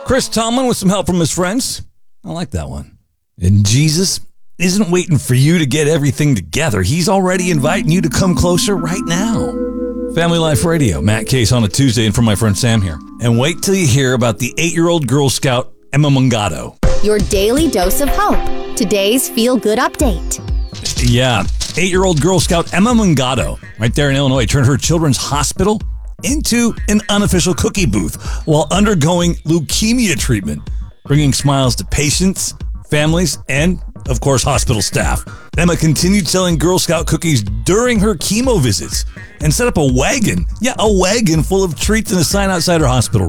Chris Tomlin with some help from his friends. I like that one. And Jesus isn't waiting for you to get everything together. He's already inviting you to come closer right now. Family Life Radio, Matt Case on a Tuesday, and from my friend Sam here. And wait till you hear about the 8-year-old Girl Scout, Emma Mungado. Your daily dose of hope. Today's feel-good update. Yeah, 8-year-old Girl Scout Emma Mungado, right there in Illinois, turned her children's hospital into an unofficial cookie booth while undergoing leukemia treatment, bringing smiles to patients, families, and, of course, hospital staff. Emma continued selling Girl Scout cookies during her chemo visits and set up a wagon full of treats and a sign outside her hospital